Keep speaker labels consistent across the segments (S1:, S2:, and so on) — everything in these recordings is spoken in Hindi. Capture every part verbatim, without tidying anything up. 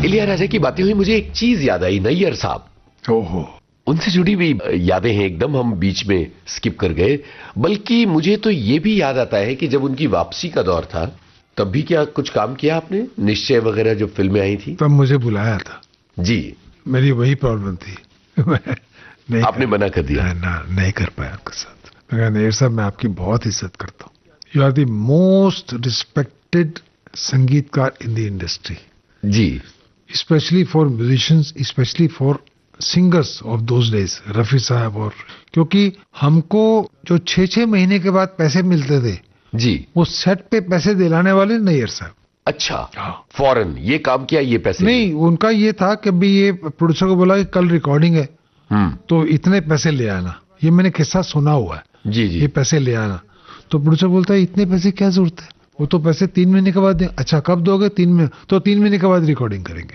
S1: इलियाराजा की बातें हुई, मुझे एक चीज याद आई, नैयर साहब।
S2: ओहो,
S1: उनसे जुड़ी हुई यादें हैं, एकदम हम बीच में स्किप कर गए। बल्कि मुझे तो ये भी याद आता है कि जब उनकी वापसी का दौर था, तब भी क्या कुछ काम किया आपने? निश्चय वगैरह जो फिल्में आई थी,
S2: तब मुझे बुलाया था
S1: जी।
S2: मेरी वही प्रॉब्लम थी। नहीं,
S1: आपने मना कर दिया?
S2: ना, नहीं कर पाया आपके साथ। मैं नैयर साहब, मैं आपकी बहुत इज्जत करता हूँ। You are the most respected संगीतकार in the industry
S1: ji,
S2: specially for musicians, specially for singers of those days, Rafi साहब। और क्योंकि हमको जो छह छह महीने के बाद पैसे मिलते थे
S1: जी,
S2: वो सेट पे पैसे दिलाने वाले नैयर साहब।
S1: अच्छा, फौरन ये काम किया, ये पैसे
S2: नहीं, उनका ये था कि भाई ये प्रोड्यूसर को बोला कि कल रिकॉर्डिंग है,
S1: हम्म,
S2: तो इतने पैसे ले आना। ये मैंने किस्सा सुना हुआ है,
S1: जी जी,
S2: ये पैसे ले आना। तो प्रोड्यूसर बोलता है इतने पैसे क्या जरूरत है, वो तो पैसे तीन महीने के बाद दें। अच्छा, कब दोगे? तीन महीने। तो तीन महीने के बाद रिकॉर्डिंग करेंगे।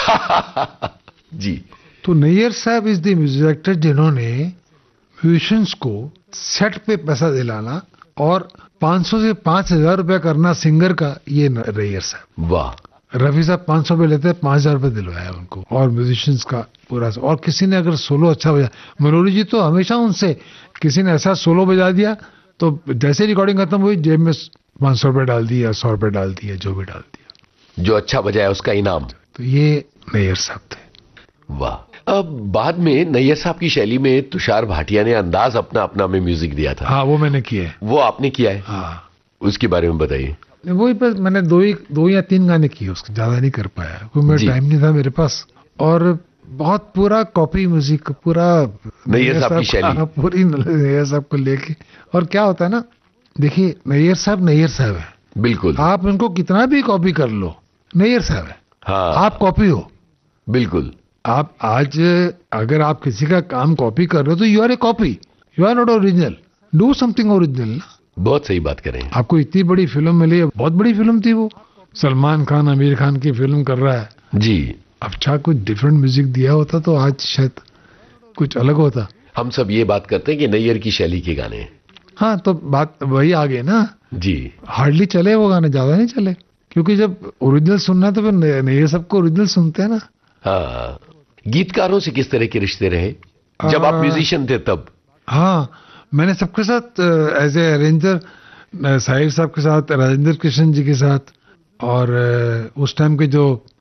S1: जी।
S2: तो नैयर साहब इज द म्यूजिक डायरेक्टर जिन्होंने म्यूजिशियंस को सेट पे पैसा दिलाना और पाँच सौ से पाँच हजार रुपया करना सिंगर का, ये नैयर साहब।
S1: वाह।
S2: रफी साहब पाँच सौ रुपये लेते हैं, पाँच हजार रुपये दिलवाया उनको, और म्यूजिशियंस का पूरा। और किसी ने अगर सोलो अच्छा बजा, मनोरी जी तो हमेशा उनसे, किसी ने ऐसा सोलो बजा दिया तो जैसे रिकॉर्डिंग खत्म हुई जेब में पाँच सौ रुपये डाल दिया, सौ रुपये डाल दिया, जो भी डाल दिया,
S1: जो अच्छा बजाया उसका इनाम।
S2: तो ये नैयर साहब थे।
S1: वाह। अब बाद में नैयर साहब की शैली में तुषार भाटिया ने अंदाज अपना अपना में म्यूजिक दिया था।
S2: हाँ, वो मैंने किया है।
S1: वो आपने किया है?
S2: हाँ,
S1: उसके बारे में बताइए।
S2: वही बस मैंने दो ही दो या तीन गाने किए, उसके ज्यादा नहीं कर पाया क्योंकि मेरा टाइम नहीं था मेरे पास। और बहुत पूरा कॉपी म्यूजिक, पूरा
S1: नैयर साहब की शैली,
S2: पूरी नैयर साहब को लेके। और क्या होता है ना, देखिए नैयर साहब नैयर साहब है,
S1: बिल्कुल।
S2: आप इनको कितना भी कॉपी कर लो, नैयर साहब है।
S1: हाँ,
S2: आप कॉपी हो,
S1: बिल्कुल।
S2: आप आज अगर आप किसी का काम कॉपी कर रहे हो तो you R A copy, you are not original. Do something original ना।
S1: बहुत सही बात कर रहे हैं।
S2: आपको इतनी बड़ी फिल्म मिली है, बहुत बड़ी फिल्म थी वो, सलमान खान आमिर खान की फिल्म कर रहा है
S1: जी।
S2: अच्छा, कुछ डिफरेंट म्यूजिक दिया होता तो आज शायद कुछ अलग होता।
S1: हम सब ये बात करते हैं कि नैयर की शैली के गाने।
S2: हाँ, तो बात वही आ गई ना
S1: जी।
S2: हार्डली चले वो गाने, ज्यादा नहीं चले, क्योंकि जब ओरिजिनल सुनना है तो फिर नैयर सबको ओरिजिनल सुनते हैं ना।
S1: हाँ। गीतकारों से किस तरह के रिश्ते रहे जब आप म्यूजिशियन थे तब?
S2: हाँ, मैंने सबके साथ एज ए अरेंजर, साहिर साहब के साथ, राजेंद्र कृष्ण जी के साथ, और उस टाइम के जो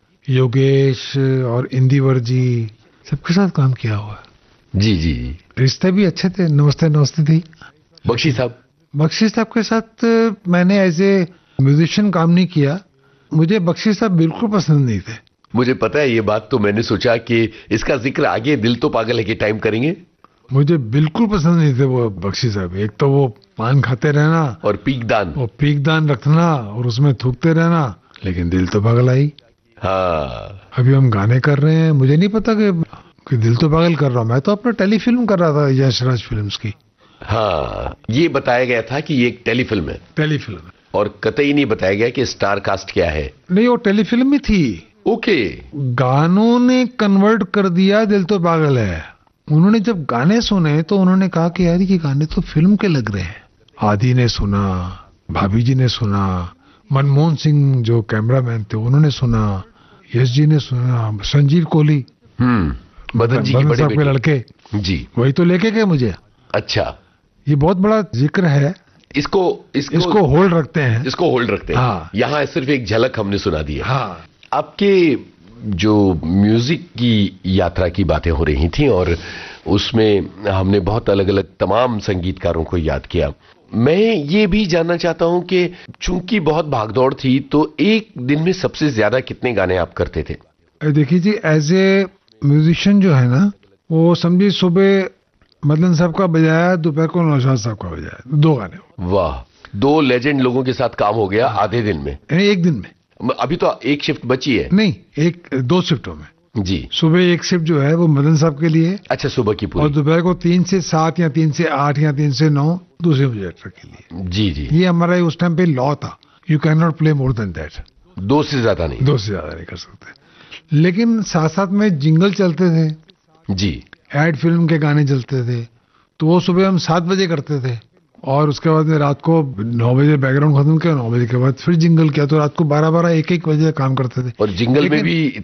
S2: योगेश और इंदिवर जी, सबके साथ काम किया हुआ है।
S1: जी जी जी।
S2: रिश्ते भी अच्छे थे, नमस्ते नमस्ते थी।
S1: बख्शी साहब?
S2: बख्शी साहब के साथ मैंने एज ए म्यूजिशियन काम नहीं किया, मुझे बख्शी साहब बिल्कुल पसंद नहीं थे।
S1: मुझे पता है ये बात, तो मैंने सोचा कि इसका जिक्र आगे दिल तो पागल है के टाइम करेंगे।
S2: मुझे बिल्कुल पसंद नहीं थे वो बख्शी साहब। एक तो वो पान खाते रहना
S1: और पीकदान,
S2: वो पीकदान रखना और उसमें थूकते रहना, लेकिन दिल तो पागल आई।
S1: हाँ।
S2: अभी हम गाने कर रहे हैं, मुझे नहीं पता कि, कि दिल तो पागल कर रहा हूँ, मैं तो अपना टेलीफिल्म कर रहा था यशराज फिल्म्स की।
S1: हाँ, ये बताया गया था कि ये एक टेलीफिल्म है।
S2: टेलीफिल्म है,
S1: और कतई नहीं बताया गया कि स्टार कास्ट क्या है।
S2: नहीं, वो टेलीफिल्म ही थी।
S1: ओके।
S2: गानों ने कन्वर्ट कर दिया दिल तो पागल है। उन्होंने जब गाने सुने तो उन्होंने कहा कि यार ये गाने तो फिल्म के लग रहे हैं। आदि ने सुना, भाभी जी ने सुना, मनमोहन सिंह जो कैमरामैन थे उन्होंने सुना, यश जी ने सुना, संजीव कोहली,
S1: हम्म मदन जी के बड़े
S2: बेटे लड़के
S1: जी,
S2: वही तो लेके गए मुझे।
S1: अच्छा,
S2: ये बहुत बड़ा जिक्र है।
S1: इसको इसको,
S2: इसको होल्ड रखते हैं,
S1: इसको होल्ड रखते हैं।
S2: हाँ।
S1: यहाँ सिर्फ एक झलक हमने सुना दी है।
S2: हाँ।
S1: आपके जो म्यूजिक की यात्रा की बातें हो रही थी और उसमें हमने बहुत अलग अलग तमाम संगीतकारों को याद किया। मैं ये भी जानना चाहता हूं कि चूंकि बहुत भागदौड़ थी तो एक दिन में सबसे ज्यादा कितने गाने आप करते थे?
S2: देखिए जी, एज ए म्यूजिशियन जो है ना, वो समझिए सुबह मदन साहब का बजाया, दोपहर को नौशाद साहब का बजाया, दो गाने।
S1: वाह, दो लेजेंड लोगों के साथ काम हो गया आधे दिन में,
S2: एक दिन में।
S1: अभी तो एक शिफ्ट बची है।
S2: नहीं, एक दो शिफ्टों में
S1: जी।
S2: सुबह एक शिफ्ट जो है वो मदन साहब के लिए,
S1: अच्छा, सुबह की पूरी,
S2: और दोपहर को तीन से सात या तीन से आठ या तीन से नौ दूसरे प्रोजेक्टर के लिए।
S1: जी जी।
S2: ये हमारा उस टाइम पे लॉ था, you can not play more than that.
S1: दो से ज्यादा नहीं,
S2: दो से ज्यादा नहीं कर सकते। लेकिन साथ साथ में जिंगल चलते थे
S1: जी,
S2: एड फिल्म के गाने चलते थे, तो वो सुबह हम सात बजे करते थे और उसके बाद में रात को नौ बजे बैकग्राउंड खत्म किया, नौ बजे के बाद फिर जिंगल किया, तो रात को बारह बारह एक एक बजे काम करते थे।
S1: और जिंगल में भी